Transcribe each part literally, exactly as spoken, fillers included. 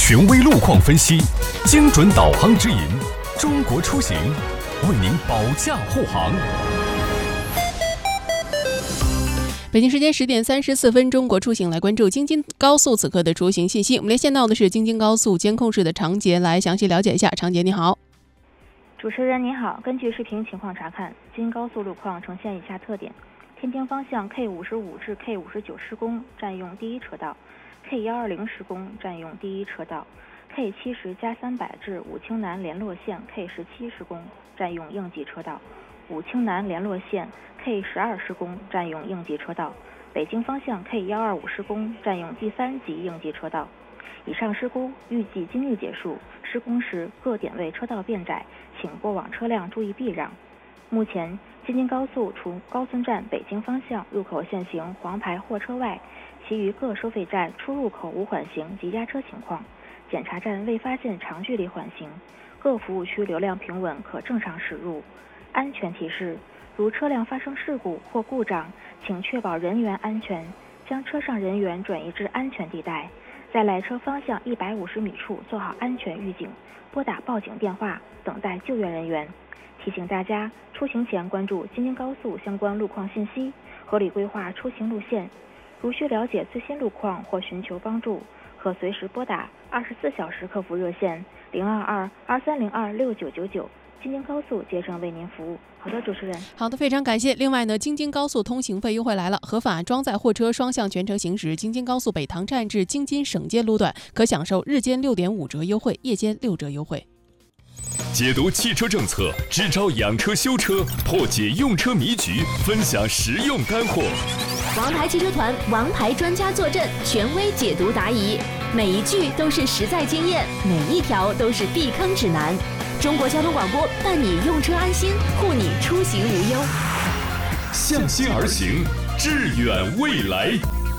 权威路况分析，精准导航指引，中国出行为您保驾护航。 北京时间十点三十四分，中国出行来关注京津高速此刻的出行信息。我们连线到的是京津高速监控室的常杰，来详细了解一下。常杰你好。 主持人你好，根据视频情况查看，京津高速路况呈现以下特点：天津方向 K 五十五 至 K 五十九 施工，占用第一车道 ；K 一二零 施工，占用第一车道 ；K 七十加三百 至武清南联络线 K 十七 施工，占用应急车道；武清南联络线 K 十二 施工，占用应急车道；北京方向 K 一二五 施工，占用第三级应急车道。以上施工预计今日结束，施工时各点位车道变窄，请过往车辆注意避让。目前，京津高速除高村站北京方向入口限行黄牌货车外，其余各收费站出入口无缓行及压车情况，检查站未发现长距离缓行，各服务区流量平稳，可正常驶入。安全提示：如车辆发生事故或故障，请确保人员安全，将车上人员转移至安全地带，在来车方向一百五十米处做好安全预警，拨打报警电话，等待救援人员。提醒大家，出行前关注京津高速相关路况信息，合理规划出行路线。如需了解最新路况或寻求帮助，可随时拨打二十四小时客服热线零二二二三零二六九九九，京津高速竭诚为您服务。好的，主持人。 好的，非常感谢。另外呢，京津高速通行费优惠来了，合法装载货车双向全程行驶京津高速北塘站至京津省界路段，可享受日间六点五折优惠，夜间六折优惠。 解读汽车政策，支招养车修车，破解用车迷局，分享实用干货。 王牌汽车团王牌专家坐镇，权威解读答疑，每一句都是实在经验，每一条都是避坑指南。中国交通广播伴你用车安心，护你出行无忧。 向心而行，致远未来。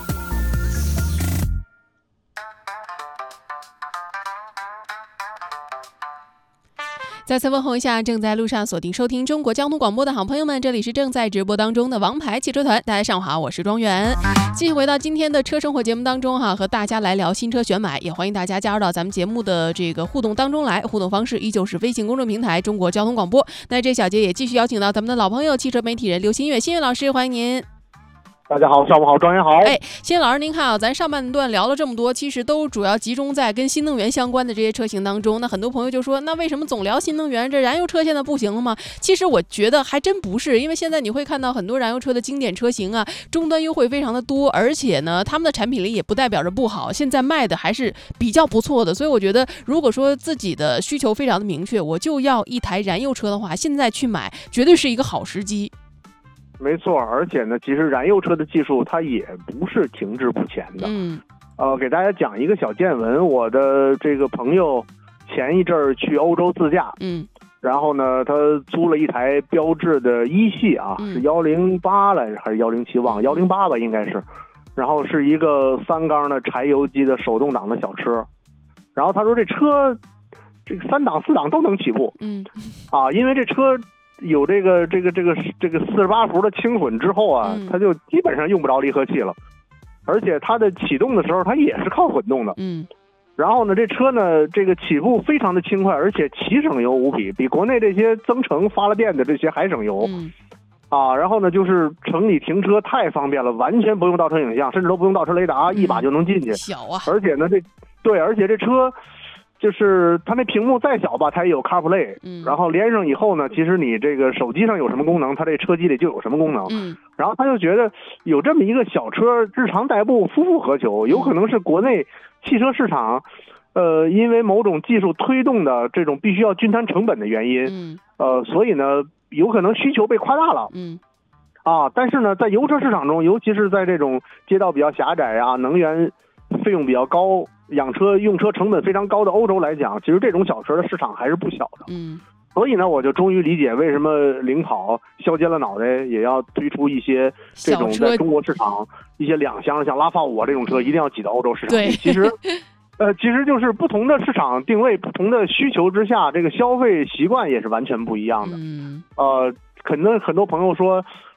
再次问候一下正在路上锁定收听中国交通广播的好朋友们，这里是正在直播当中的王牌汽车团，大家上午好，我是庄园。继续回到今天的车生活节目当中哈，和大家来聊新车选买，也欢迎大家加入到咱们节目的这个互动当中来。互动方式依旧是微信公众平台中国交通广播。那这小节也继续邀请到咱们的老朋友汽车媒体人刘新月，新月老师，欢迎您。 大家好，上午好，庄园好。 哎，新老师，您看啊，咱上半段聊了这么多，其实都主要集中在跟新能源相关的这些车型当中。那很多朋友就说，那为什么总聊新能源？这燃油车现在不行了吗？其实我觉得还真不是，因为现在你会看到很多燃油车的经典车型啊，终端优惠非常的多，而且呢，他们的产品力也不代表着不好，现在卖的还是比较不错的。所以我觉得，如果说自己的需求非常的明确，我就要一台燃油车的话，现在去买绝对是一个好时机。 没错，而且呢，其实燃油车的技术它也不是停滞不前的。 嗯， 呃，给大家讲一个小见闻，我的这个朋友前一阵儿去欧洲自驾， 嗯， 然后呢，他租了一台标致的一系啊， 嗯、 是幺零八来着还是幺零七忘幺零八吧，应该是，然后是一个三缸的柴油机的手动挡的小车，然后他说这车这个三档四档都能起步， 嗯， 啊，因为这车有这个这个这个这个四十八伏的轻混之后啊， 嗯、 它就基本上用不着离合器了，而且它的启动的时候它也是靠混动的。 嗯， 然后呢，这车呢这个起步非常的轻快，而且奇省油无比，比国内这些增程发了电的这些还省油。 嗯， 啊，然后呢就是城里停车太方便了，完全不用倒车影像，甚至都不用倒车雷达， 嗯、 一把就能进去。 小啊！ 而且呢这对，而且这车。就是它那屏幕再小吧，它也有 CarPlay， 嗯， 然后连上以后呢，其实你这个手机上有什么功能，它这车机里就有什么功能， 嗯， 然后他就觉得有这么一个小车，日常代步，夫复何求？有可能是国内汽车市场，呃，因为某种技术推动的这种必须要均摊成本的原因， 嗯， 呃，所以呢，有可能需求被夸大了， 嗯， 啊，但是呢，在油车市场中，尤其是在这种街道比较狭窄啊，能源费用比较高，养车用车成本非常高的欧洲来讲，其实这种小车的市场还是不小的。 嗯， 所以呢，我就终于理解为什么领跑削尖了脑袋也要推出一些这种在中国市场一些两厢，像拉法五这种车一定要挤到欧洲市场。 对， 其实，呃，其实就是不同的市场定位、不同的需求之下，这个消费习惯也是完全不一样的。 嗯， 呃，可能很多朋友说。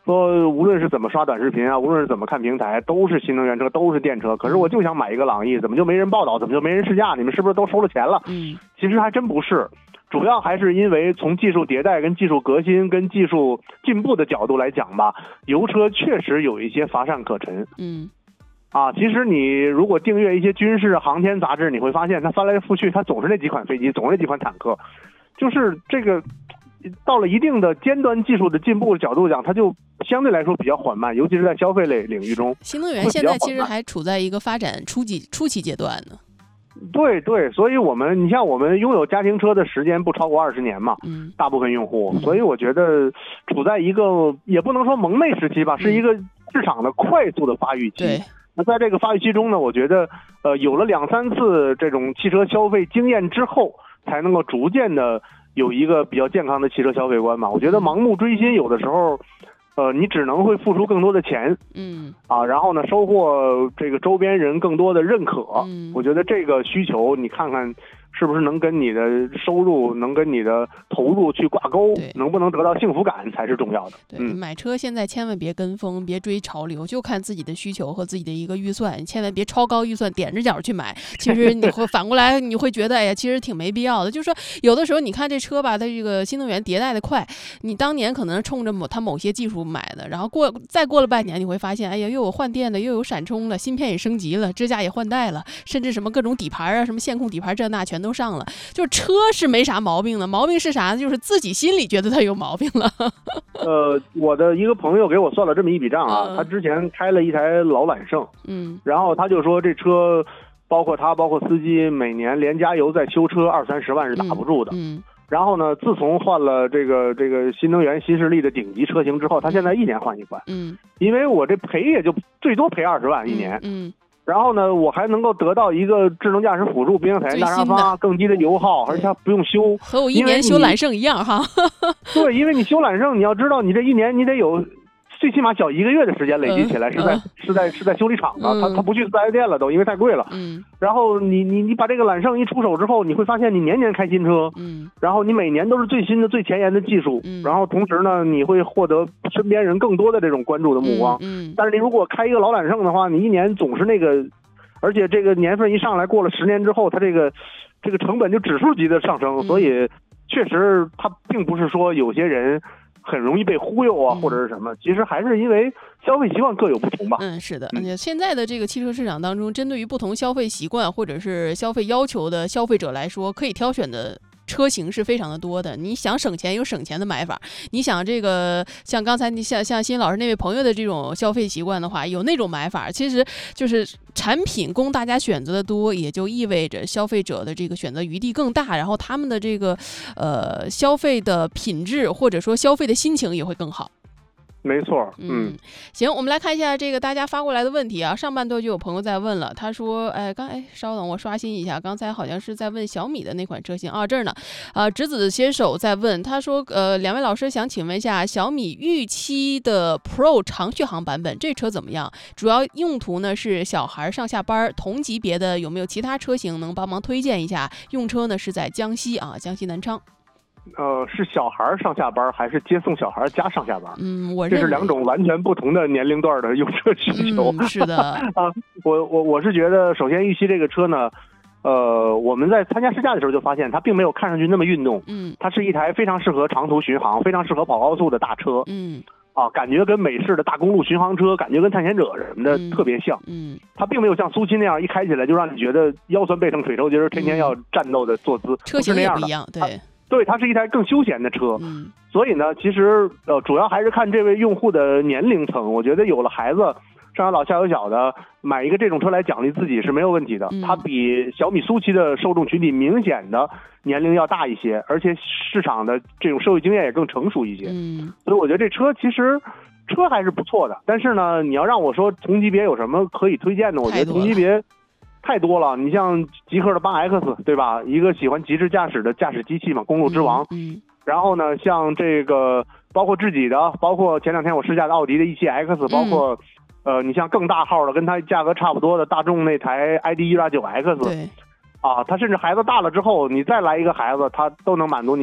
说无论是怎么刷短视频啊，无论是怎么看平台，都是新能源车，都是电车。可是我就想买一个朗逸，怎么就没人报道，怎么就没人试驾？你们是不是都收了钱了？ 嗯， 其实还真不是，主要还是因为从技术迭代、跟技术革新、跟技术进步的角度来讲吧，油车确实有一些乏善可陈。 嗯。 啊，其实你如果订阅一些军事航天杂志，你会发现它翻来覆去，它总是那几款飞机，总是那几款坦克，就是这个到了一定的尖端技术的进步的角度讲，它就相对来说比较缓慢，尤其是在消费类领域中。 新能源现在其实还处在一个发展初级初期阶段呢。 对对，所以我们你像我们拥有家庭车的时间不超过二十年嘛， 嗯， 大部分用户， 嗯、 所以我觉得处在一个也不能说蒙昧时期吧，是一个市场的快速的发育期。 对。 那在这个发育期中呢，我觉得，呃，有了两三次这种汽车消费经验之后，才能够逐渐的有一个比较健康的汽车消费观嘛。我觉得盲目追新有的时候，呃，你只能会付出更多的钱， 嗯， 啊，然后呢，收获这个周边人更多的认可。 嗯， 我觉得这个需求，你看看是不是能跟你的收入、能跟你的投入去挂钩，能不能得到幸福感才是重要的。 对， 嗯， 买车现在千万别跟风，别追潮流，就看自己的需求和自己的一个预算，千万别超高预算点着脚去买。其实你会反过来，你会觉得，哎呀，其实挺没必要的。就是说，有的时候你看这车吧，它这个新能源迭代的快，你当年可能冲着某它某些技术买的，然后过再过了半年，你会发现，哎呀，又有换电的，又有闪充了，芯片也升级了，支架也换代了，甚至什么各种底盘啊，什么线控底盘这那全都上了。就是车是没啥毛病的，毛病是啥呢？就是自己心里觉得它有毛病了。 呃，我的一个朋友给我算了这么一笔账啊， 嗯、 他之前开了一台老揽胜， 嗯， 然后他就说这车，包括他，包括司机，每年连加油再修车二三十万是打不住的。 嗯。嗯然后呢，自从换了这个这个新能源新势力的顶级车型之后，他现在一年换一款。 嗯。 因为我这赔也就最多赔二十万一年。 嗯。嗯然后呢，我还能够得到一个智能驾驶辅助、冰箱彩电大沙发、更低的油耗，而且它不用修， 和我一年修揽胜一样哈。 对，因为你修揽胜，你要知道，你这一年你得有最起码小一个月的时间累积起来，是在、嗯、是在是在修理厂的，他、嗯、他不去四 S 店了都，因为太贵了。 嗯。 然后你你你把这个揽胜一出手之后，你会发现你年年开新车， 嗯。 然后你每年都是最新的、最前沿的技术， 嗯。 然后同时呢，你会获得身边人更多的这种关注的目光。 嗯。嗯但是你如果开一个老揽胜的话，你一年总是那个。而且这个年份一上来，过了十年之后，它这个这个成本就指数级的上升，所以确实它并不是说有些人很容易被忽悠啊， 嗯、 或者是什么，其实还是因为消费习惯各有不同吧。 嗯，是的，嗯、现在的这个汽车市场当中，针对于不同消费习惯或者是消费要求的消费者来说，可以挑选的车型是非常的多的。你想省钱有省钱的买法，你想这个像刚才你像像辛老师那位朋友的这种消费习惯的话，有那种买法，其实就是产品供大家选择的多，也就意味着消费者的这个选择余地更大，然后他们的这个呃消费的品质或者说消费的心情也会更好。 没错， 嗯，行，我们来看一下这个大家发过来的问题啊。上半段就有朋友在问了，他说，哎，刚哎，稍等，我刷新一下，刚才好像是在问小米的那款车型啊，这儿呢，啊，直子携手在问，他说，呃，两位老师想请问一下，小米预期的 Pro 长续航版本这车怎么样？主要用途呢是小孩上下班，同级别的有没有其他车型能帮忙推荐一下？用车呢是在江西啊，江西南昌。 呃，是小孩上下班还是接送小孩加上下班？ 嗯，我这是两种完全不同的年龄段的用车需求。 嗯、是的啊，我我我是觉得，首先预期这个车呢，呃，我们在参加试驾的时候就发现，它并没有看上去那么运动。 嗯， 它是一台非常适合长途巡航、非常适合跑高速的大车。 嗯， 啊，感觉跟美式的大公路巡航车，感觉跟探险者什么的、 嗯、 特别像。 嗯， 它并没有像苏七那样一开起来就让你觉得腰酸背疼、腿抽筋，天天要战斗的坐姿， 嗯、车型也不一样，对。 对，它是一台更休闲的车， 嗯， 所以呢，其实呃，主要还是看这位用户的年龄层。我觉得有了孩子，上有老下有小的，买一个这种车来奖励自己是没有问题的。 嗯、 它比小米苏七的受众群体明显的年龄要大一些，而且市场的这种社会经验也更成熟一些。 嗯， 所以我觉得这车其实车还是不错的。但是呢，你要让我说同级别有什么可以推荐的，我觉得同级别太多了，你像极氪的八 X 对吧？一个喜欢极致驾驶的驾驶机器嘛，公路之王。 嗯。嗯然后呢，像这个包括自己的，包括前两天我试驾的奥迪的 E 七 X， 包括、嗯、呃，你像更大号的，跟它价格差不多的大众那台 I D 一八九 X。 对。 啊，它甚至孩子大了之后，你再来一个孩子，它都能满足你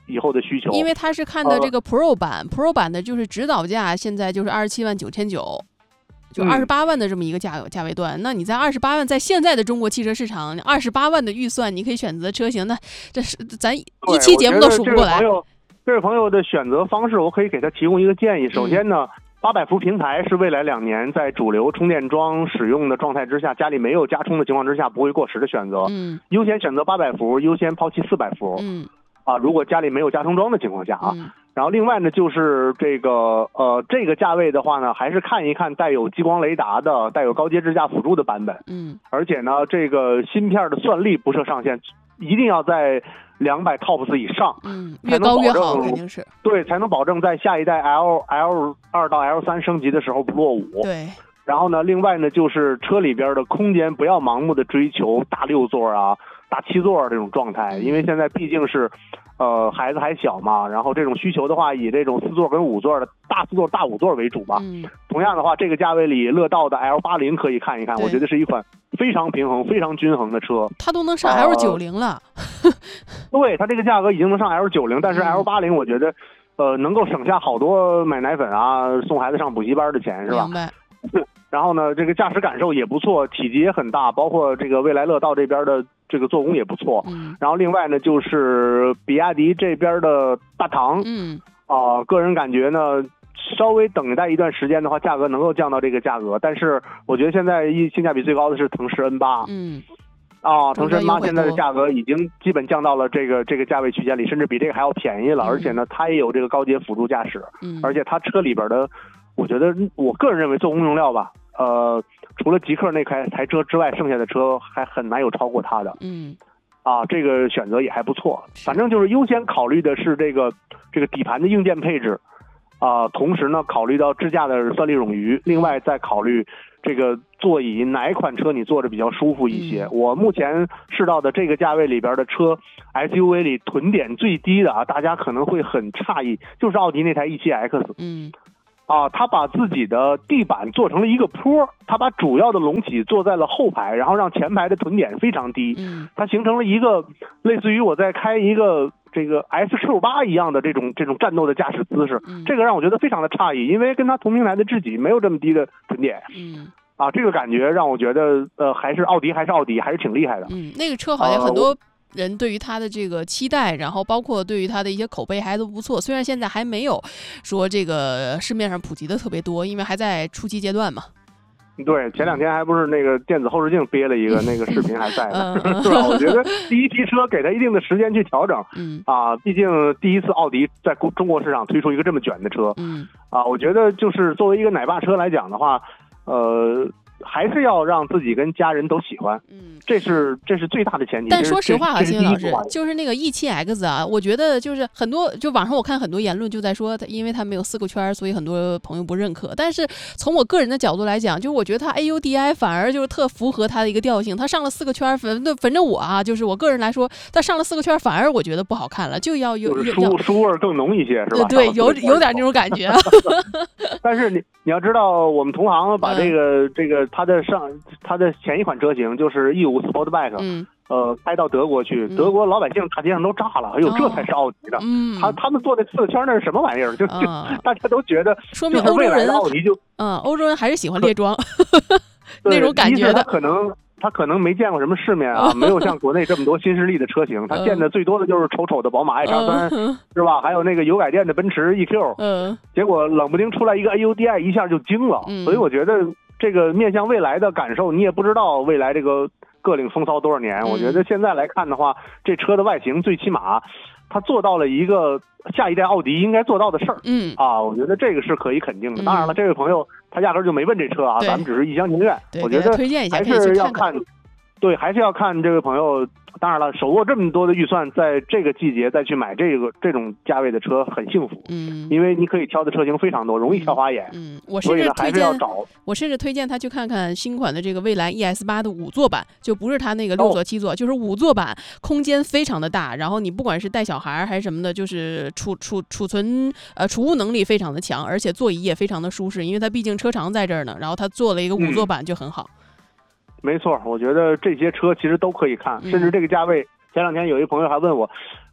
以后的需求。 因为他是看的这个 Pro 版、呃、，Pro 版的就是指导价现在就是二十七万九千九。就二十八万的这么一个价、嗯、价位段，那你在二十八万，在现在的中国汽车市场，二十八万的预算，你可以选择车型，那这是咱一期节目都数不过来。 这位朋友，这位朋友的选择方式，我可以给他提供一个建议。首先呢，八百伏平台是未来两年在主流充电桩使用的状态之下，家里没有加充的情况之下不会过时的选择。 嗯， 优先选择八百伏，优先抛弃四百伏。 嗯， 啊，如果家里没有加充桩的情况下啊。 嗯， 然后另外呢，就是这个呃，这个价位的话呢，还是看一看带有激光雷达的、带有高阶智驾辅助的版本。 嗯， 而且呢，这个芯片的算力不设上限，一定要在两百 TOPS 以上。 嗯，越高越好，肯定是。 对，才能保证在下一代 L L 二到 L 三升级的时候不落伍。 对。 然后呢，另外呢，就是车里边的空间不要盲目的追求大六座啊、大七座这种状态，因为现在毕竟是。呃，孩子还小嘛，然后这种需求的话，以这种四座跟五座的大四座、大五座为主吧。 嗯， 同样的话，这个价位里，乐道的 L 八十 可以看一看，我觉得是一款非常平衡、非常均衡的车。 它都能上 L 九十 了。 呃、对，它这个价格已经能上 L 九十，但是 L 八十 我觉得，呃，能够省下好多买奶粉啊、送孩子上补习班的钱，是吧？ 明白。 然后呢，这个驾驶感受也不错，体积也很大，包括这个蔚来乐道这边的这个做工也不错。 嗯。 然后另外呢，就是比亚迪这边的大唐， 嗯。 啊、呃，个人感觉呢，稍微等待一段时间的话，价格能够降到这个价格。但是我觉得现在一性价比最高的是腾势 N 八。 嗯。 啊，腾势 N 八现在的价格已经基本降到了这个这个价位区间里，甚至比这个还要便宜了。 嗯、 而且呢，它也有这个高阶辅助驾驶。 嗯。而且它车里边的。我觉得我个人认为做工用料吧，呃，除了极客那台台车之外，剩下的车还很难有超过它的。 嗯， 啊，这个选择也还不错。反正就是优先考虑的是这个这个底盘的硬件配置，啊、呃，同时呢考虑到支架的算力冗余，另外再考虑这个座椅哪一款车你坐着比较舒服一些。 嗯、 我目前试到的这个价位里边的车 ，S U V 里臀点最低的啊，大家可能会很诧异，就是奥迪那台 E 七 X。 嗯。 啊，他把自己的地板做成了一个坡，他把主要的隆起坐在了后排，然后让前排的臀点非常低， 嗯， 它形成了一个类似于我在开一个这个 S Q 八一样的这种这种战斗的驾驶姿势， 嗯， 这个让我觉得非常的诧异，因为跟他同平台的智己没有这么低的臀点， 嗯， 啊，这个感觉让我觉得呃还是奥迪还是奥迪还是挺厉害的， 嗯，那个车好像很多。呃人对于它的这个期待，然后包括对于它的一些口碑还都不错，虽然现在还没有说这个市面上普及的特别多，因为还在初期阶段嘛。 对，前两天还不是那个电子后视镜憋了一个那个视频还在呢，是吧？我觉得第一批车给它一定的时间去调整， 嗯啊，毕竟第一次奥迪在中国市场推出一个这么卷的车， 嗯啊，我觉得就是作为一个奶爸车来讲的话，呃。还是要让自己跟家人都喜欢， 嗯， 这是这是最大的前提。 但说实话啊，金老师， 就是那个 E 七 X 啊，我觉得就是很多，就网上我看很多言论就在说，因为它没有四个圈，所以很多朋友不认可。但是从我个人的角度来讲，就是我觉得它 A U D I 反而就是特符合它的一个调性。它上了四个圈，反正反正我啊，就是我个人来说，它上了四个圈，反而我觉得不好看了，就要有就是书书味更浓一些，是吧？ 对，有有点那种感觉。 但是你你要知道，我们同行把这个、嗯、这个它的上。它的前一款车型就是 E 五 Sportback， 嗯， 呃，开到德国去， 嗯、 德国老百姓大街上都炸了，哎呦， 哦、 这才是奥迪的。 嗯， 他他们做的四个圈那是什么玩意儿？就、 哦、 就大家都觉得， 说明欧洲人奥迪就， 嗯，欧洲人还是喜欢猎装那种感觉的。 他可能他可能没见过什么世面啊，没有像国内这么多新势力的车型，他见的最多的就是丑丑的宝马 i 叉三，是吧？还有那个油改电的奔驰 E Q， 嗯， 结果冷不丁出来一个 A U D I， 一下就惊了。 嗯、 所以我觉得。这个面向未来的感受，你也不知道未来这个各领风骚多少年。 嗯、 我觉得现在来看的话，这车的外形最起码它做到了一个下一代奥迪应该做到的事儿。 嗯啊，我觉得这个是可以肯定的。嗯、当然了，这位朋友他压根就没问这车啊，咱们只是一厢情愿。我觉得还是要看，对，还是要看这位朋友。当然了，手握这么多的预算，在这个季节再去买这个这种价位的车很幸福， 嗯， 因为你可以挑的车型非常多，容易挑花眼， 嗯，我甚至推荐，我甚至推荐他去看看新款的这个蔚来 E S 八的五座版，就不是他那个六座七座，哦、就是五座版，空间非常的大，然后你不管是带小孩还是什么的，就是储储储存呃储物能力非常的强，而且座椅也非常的舒适，因为它毕竟车长在这儿呢，然后他做了一个五座版就很好。 嗯、没错，我觉得这些车其实都可以看，甚至这个价位。前两天有一朋友还问我，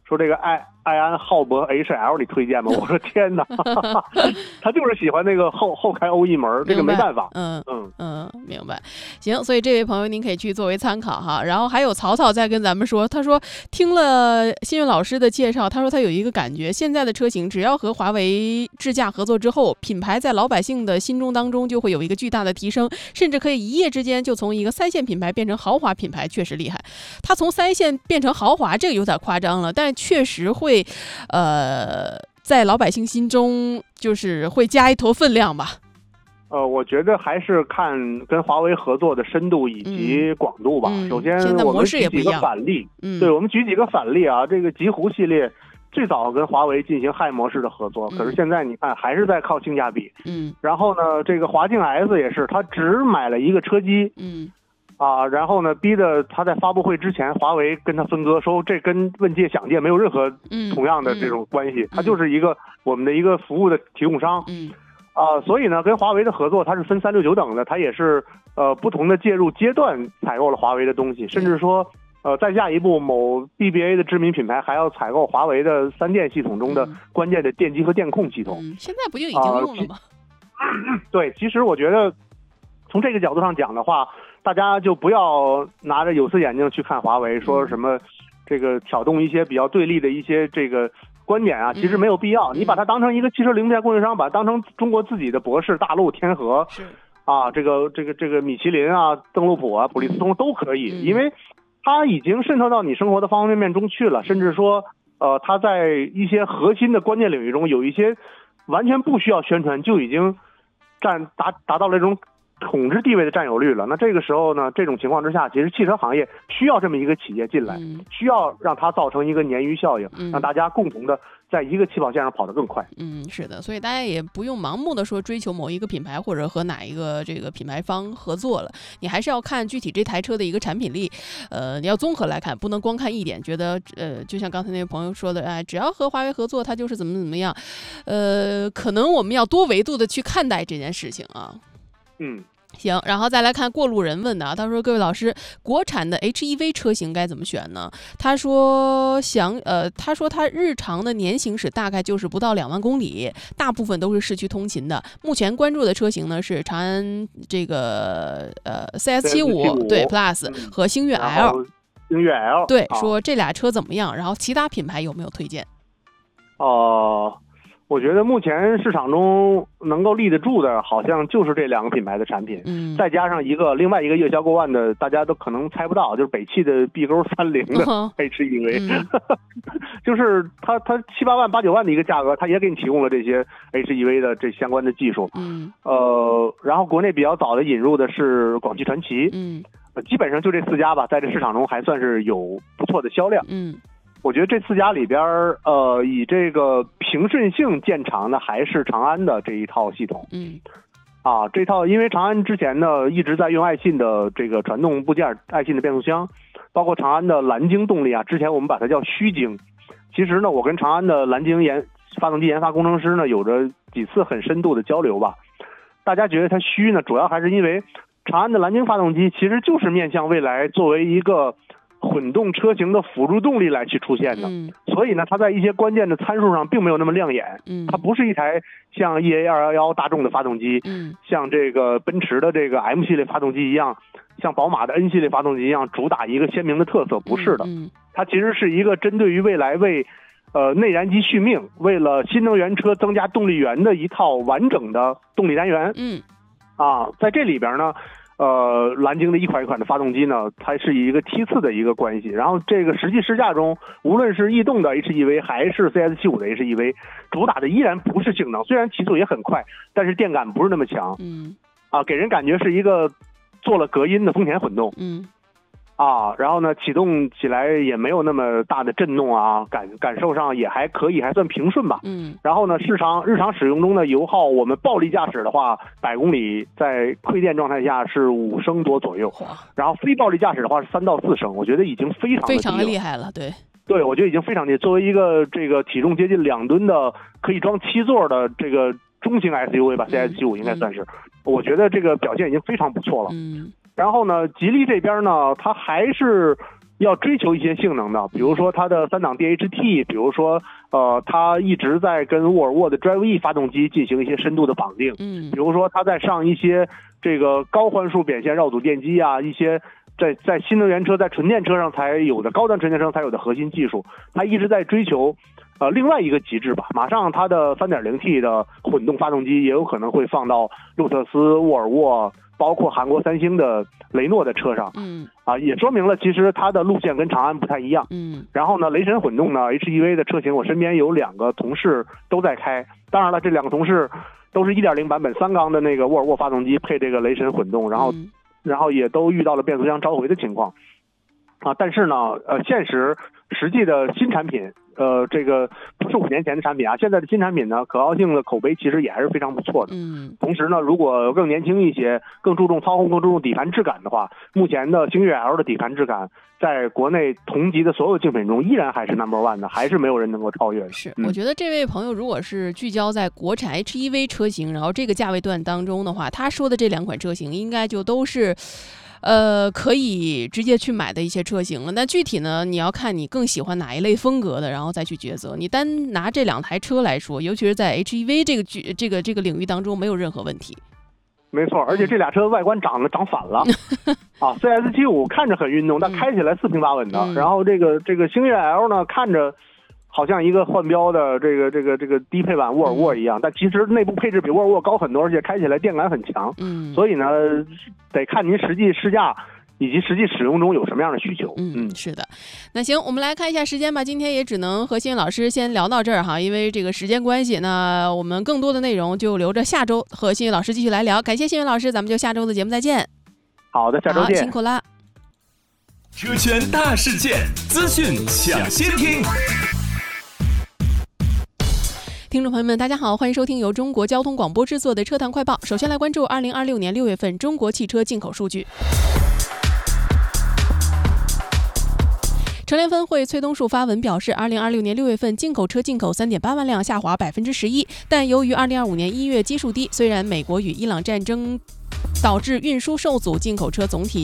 说这个爱爱安浩博 H L 你推荐吗？我说天哪，他就是喜欢那个后后开欧翼门，这个没办法。 嗯嗯嗯，明白。行，所以这位朋友您可以去作为参考哈。然后还有曹操在跟咱们说，他说听了新运老师的介绍，他说他有一个感觉，现在的车型只要和华为智驾合作之后，品牌在老百姓的心中当中就会有一个巨大的提升，甚至可以一夜之间就从一个三线品牌变成豪华品牌，确实厉害。他从三线变成豪华，这个有点夸张了，但确实会。呃，在老百姓心中就是会加一坨分量吧。 呃，我觉得还是看跟华为合作的深度以及广度吧。 嗯、 首先，我们举几个反例， 嗯、 对我们举几个反例啊。这个极狐系列最早跟华为进行 Hi 模式的合作， 嗯、 可是现在你看还是在靠性价比。 嗯。 然后呢，这个华境 S 也是，他只买了一个车机。 嗯。 啊，然后呢，逼得他在发布会之前，华为跟他分割，说这跟问界、想界没有任何同样的这种关系，它、嗯嗯、就是一个我们的一个服务的提供商。 嗯， 啊，所以呢，跟华为的合作，它是分三六九等的，它也是呃不同的介入阶段采购了华为的东西，甚至说呃再下一步，某 B B A 的知名品牌还要采购华为的三电系统中的关键的电机和电控系统。 嗯，现在不就已经用了吗？ 啊、对，其实我觉得从这个角度上讲的话。大家就不要拿着有色眼镜去看华为，说什么这个挑动一些比较对立的一些这个观点啊，其实没有必要。你把它当成一个汽车零件供应商，把它当成中国自己的博士、大陆、天河啊，这个这个这个米其林啊、登陆普啊、普利司通都可以，因为它已经渗透到你生活的方方面面中去了，甚至说呃，它在一些核心的关键领域中有一些完全不需要宣传就已经占达达到了这种统治地位的占有率了。那这个时候呢，这种情况之下，其实汽车行业需要这么一个企业进来， 嗯、 需要让它造成一个鲶鱼效应， 嗯、 让大家共同的在一个起跑线上跑得更快。 嗯，是的，所以大家也不用盲目的说追求某一个品牌或者和哪一个这个品牌方合作了，你还是要看具体这台车的一个产品力，呃，你要综合来看，不能光看一点，觉得呃，就像刚才那位朋友说的，哎，只要和华为合作，它就是怎么怎么样，呃，可能我们要多维度的去看待这件事情啊。 嗯。 行，然后再来看过路人问的啊，他说各位老师，国产的 H E V 车型该怎么选呢？他说想呃，他说他日常的年行驶大概就是不到两万公里，大部分都是市区通勤的。目前关注的车型呢是长安这个呃 C S 七十五 对 Plus、嗯、和星越 L。 星越 L 对、啊，说这俩车怎么样？然后其他品牌有没有推荐？ 哦、呃。我觉得目前市场中能够立得住的，好像就是这两个品牌的产品， 嗯， 再加上一个另外一个月销过万的，大家都可能猜不到，就是北汽的 B 勾三零的 H E V，、嗯、就是它它七八万八九万的一个价格，它也给你提供了这些 H E V 的这相关的技术， 嗯， 呃，然后国内比较早的引入的是广汽传祺， 嗯， 基本上就这四家吧，在这市场中还算是有不错的销量， 嗯。 我觉得这四家里边，呃，以这个平顺性见长的还是长安的这一套系统。 嗯， 啊，这套因为长安之前呢一直在用爱信的这个传动部件，爱信的变速箱，包括长安的蓝鲸动力啊，之前我们把它叫虚鲸。其实呢，我跟长安的蓝鲸研发动机研发工程师呢有着几次很深度的交流吧。大家觉得它虚呢，主要还是因为长安的蓝鲸发动机其实就是面向未来作为一个混动车型的辅助动力来去出现的， 嗯、 所以呢，它在一些关键的参数上并没有那么亮眼。 嗯， 它不是一台像 E A 二一一大众的发动机， 嗯， 像这个奔驰的这个 M 系列发动机一样，像宝马的 N 系列发动机一样，主打一个鲜明的特色，不是的。 嗯， 它其实是一个针对于未来为呃内燃机续命，为了新能源车增加动力源的一套完整的动力单元。 嗯， 啊，在这里边呢。呃，蓝鲸的一款一款的发动机呢，它是一个梯次的一个关系。然后这个实际试驾中，无论是逸动的 H E V 还是 C S 七十五 的 H E V， 主打的依然不是性能，虽然提速也很快，但是电感不是那么强。 嗯， 啊，给人感觉是一个做了隔音的丰田混动。 嗯。 啊，然后呢，启动起来也没有那么大的震动啊，感感受上也还可以，还算平顺吧。 嗯。然后呢，日常日常使用中的油耗，我们暴力驾驶的话，百公里在亏电状态下是五升多左右。然后非暴力驾驶的话是三到四升，我觉得已经非常的非常厉害了，对。 对，我觉得已经非常厉害。作为一个这个体重接近两吨的，可以装七座的这个中型 S U V 吧 ，C S 七十五 应该算是、嗯，我觉得这个表现已经非常不错了。 嗯。 然后呢，吉利这边呢，它还是要追求一些性能的，比如说它的三档 D H T， 比如说呃，它一直在跟沃尔沃的 Drive E 发动机进行一些深度的绑定， 嗯， 比如说它在上一些这个高环数扁线绕阻电机啊，一些在在新能源车在纯电车上才有的高端纯电车上才有的核心技术，它一直在追求呃另外一个极致吧。马上它的 三点零 T 的混动发动机也有可能会放到路特斯、沃尔沃，包括韩国三星的雷诺的车上， 嗯， 啊，也说明了其实它的路线跟长安不太一样， 嗯，然后呢，雷神混动呢 H E V 的车型，我身边有两个同事都在开，当然了，这两个同事都是 一点零 版本三缸的那个沃尔沃发动机配这个雷神混动，然后、 嗯、 然后也都遇到了变速箱召回的情况，啊，但是呢，呃，现实实际的新产品。呃，这个不是五年前的产品啊，现在的新产品呢，可靠性的口碑其实也还是非常不错的。 嗯， 同时呢，如果更年轻一些，更注重操控、更注重底盘质感的话，目前的星越 L 的底盘质感，在国内同级的所有竞品中，依然还是 number one 的，还是没有人能够超越的。 是， 嗯、 我觉得这位朋友如果是聚焦在国产 H E V 车型，然后这个价位段当中的话，他说的这两款车型应该就都是。呃，可以直接去买的一些车型了。那具体呢，你要看你更喜欢哪一类风格的，然后再去抉择。你单拿这两台车来说，尤其是在 H E V 这个这个这个领域当中，没有任何问题。 没错，而且这俩车外观长得长反了啊 ！C S 七十五 看着很运动，但开起来四平八稳的。 嗯、 然后这个这个星越 L 呢，看着好像一个换标的这个这个这个低配版沃尔沃一样，嗯、但其实内部配置比沃尔沃高很多，而且开起来电感很强。 嗯， 所以呢，得看您实际试驾以及实际使用中有什么样的需求。 嗯嗯，是的。那行，我们来看一下时间吧。今天也只能和新宇老师先聊到这儿哈，因为这个时间关系，那我们更多的内容就留着下周和新宇老师继续来聊。感谢新宇老师，咱们就下周的节目再见。 好的，下周见。 辛苦啦。 车圈大事件，资讯抢先听。 听众朋友们，大家好，欢迎收听由中国交通广播制作的车坛快报。首先来关注二零二六年六月份中国汽车进口数据。成联分会崔东树发文表示，二零二六年六月份进口车进口 三点八万辆，下滑 百分之十一， 但由于二零二五年一月基数低，虽然美国与伊朗战争导致运输受阻，进口车总体